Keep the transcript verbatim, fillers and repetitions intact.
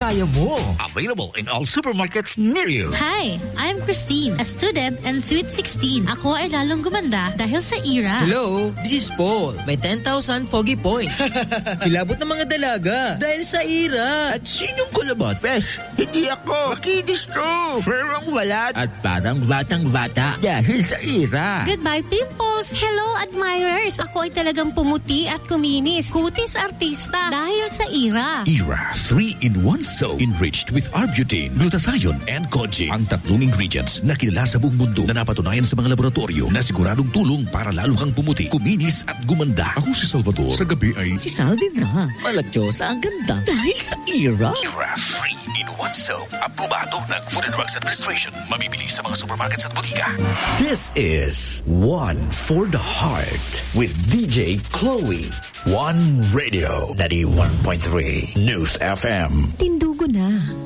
kaya mo. Available in all supermarkets near you. Hi, I'm Christine, a student and Sweet sixteen. Ako ay lalong gumanda dahil sa E R A. Hello, this is Paul. May ten thousand Foggy points. Kilabot ng mga dalaga dahil sa E R A. At sinong kulabot? Fresh, hindi ako. Makinis to. Fair ang walat. At parang batang-bata dahil sa E R A. Goodbye, pimples! Hello, admirers! Ako ay talagang pumuti at kuminis. Kutis artista dahil sa E R A. E R A three in one soap enriched with Arbutin, glutathione, and Koji. Ang tatlong ingredients na kilala sa buong mundo na napatunayan sa mga laboratorio na siguradong tulong para lalo kang pumuti, kuminis at gumanda. Ako si Salvador. Sa gabi ay... Si Sal din na. Malagyosa ang ganda dahil sa E R A. E R A three in one soap. Aprobado ng Food and Drugs Administration. Mabibili sa mga supermarkets at butika. This is One for the Heart with D J Chloe. One Radio ninety-one point three News F M. Tindugo na.